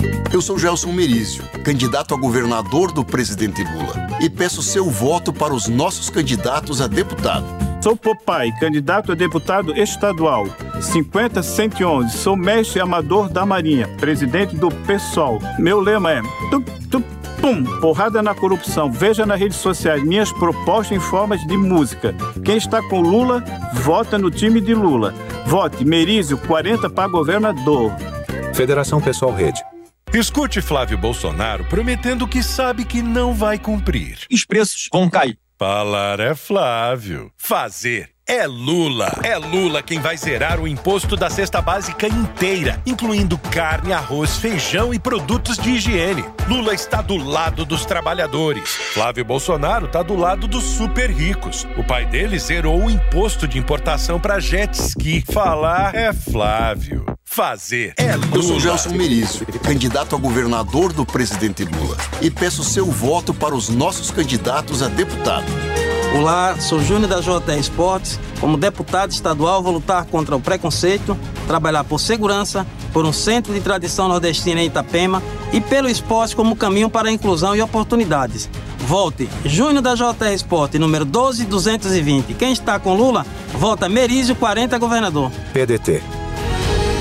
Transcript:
Eu sou Gelson Merizio, candidato a governador do presidente Lula, e peço seu voto para os nossos candidatos a deputado. Sou Popai, candidato a deputado estadual, 50111. Sou mestre amador da Marinha, presidente do PSOL. Meu lema é pum, porrada na corrupção. Veja nas redes sociais minhas propostas em formas de música. Quem está com Lula, vota no time de Lula. Vote Merizio 40 para governador. Federação Pessoal Rede. Escute Flávio Bolsonaro prometendo que sabe que não vai cumprir. Os preços vão cair. Falar é Flávio. Fazer é Lula. É Lula quem vai zerar o imposto da cesta básica inteira, incluindo carne, arroz, feijão e produtos de higiene. Lula está do lado dos trabalhadores. Flávio Bolsonaro está do lado dos super ricos. O pai dele zerou o imposto de importação para jet ski. Falar é Flávio. Fazer é Lula. Eu sou Gelson Merizio, candidato a governador do presidente Lula, e peço seu voto para os nossos candidatos a deputado. Olá, sou Júnior da JR Esportes. Como deputado estadual, vou lutar contra o preconceito, trabalhar por segurança, por um centro de tradição nordestina em Itapema e pelo esporte como caminho para a inclusão e oportunidades. Vote Júnior da JR Esportes, número 12220. Quem está com Lula, vota Merizio 40 governador. PDT.